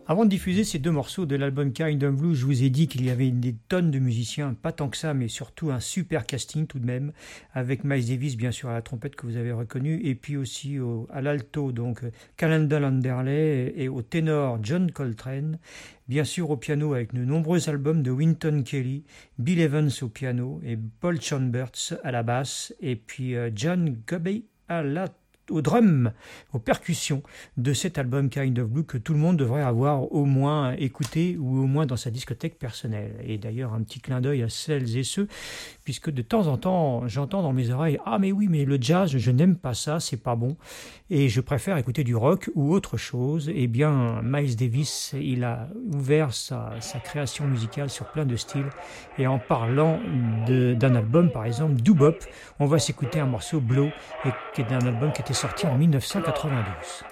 Avant de diffuser ces deux morceaux de l'album Kind of Blue, je vous ai dit qu'il y avait des tonnes de musiciens, pas tant que ça, mais surtout un super casting tout de même, avec Miles Davis bien sûr à la trompette que vous avez reconnu, et puis aussi à l'alto, donc Calendar Anderley, et au ténor John Coltrane, bien sûr au piano avec de nombreux albums de Wynton Kelly, Bill Evans au piano, et Paul Chambers à la basse, et puis John Gubby au drum, aux percussions de cet album Kind of Blue que tout le monde devrait avoir au moins écouté ou au moins dans sa discothèque personnelle. Et d'ailleurs un petit clin d'œil à celles et ceux, puisque de temps en temps j'entends dans mes oreilles « Ah mais oui, mais le jazz, je n'aime pas ça, c'est pas bon, et je préfère écouter du rock ou autre chose ». Eh bien Miles Davis, il a ouvert sa création musicale sur plein de styles, et en parlant d'un album par exemple, Doo-Bop, on va s'écouter un morceau Blow, qui est un album qui était sorti en 1992.